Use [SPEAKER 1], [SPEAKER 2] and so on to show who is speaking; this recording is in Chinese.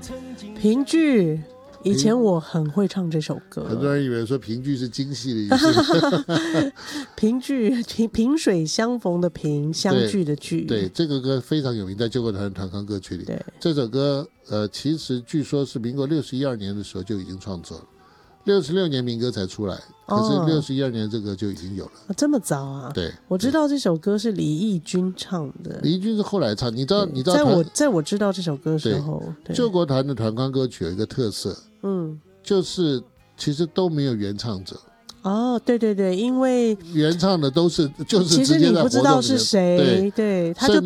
[SPEAKER 1] 评剧，以前我很会唱这首歌。
[SPEAKER 2] 很多人以为说评剧是京戏的意思。
[SPEAKER 1] 评剧，萍水相逢的萍，相聚的聚。
[SPEAKER 2] 对，这个歌非常有名，在救国团团康歌曲里。
[SPEAKER 1] 对，
[SPEAKER 2] 这首歌其实据说是民国61、2年的时候就已经创作了。66年民歌才出来，可是61、2年这个就已经有了。
[SPEAKER 1] 这么早啊？
[SPEAKER 2] 对，
[SPEAKER 1] 我知道这首歌是李翊君唱的。
[SPEAKER 2] 李翊君是后来唱，你知道
[SPEAKER 1] 在我知道这首歌的时候，
[SPEAKER 2] 救国团的团康歌曲有一个特色，就是其实都没有原唱者。
[SPEAKER 1] 哦，对对对，因为
[SPEAKER 2] 原唱的都是就是直接在活动里面，
[SPEAKER 1] 其实你不知道是谁，对，他就